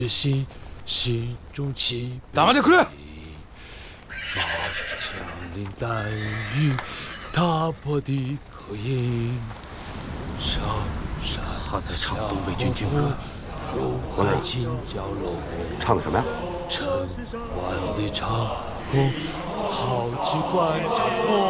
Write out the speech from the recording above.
心中起。 打完就可以。 马枪林弹雨，踏破的口音。上山他在唱东北军军歌。 我来青椒肉， 唱的什么呀？ 乘万里长空，好去关山河。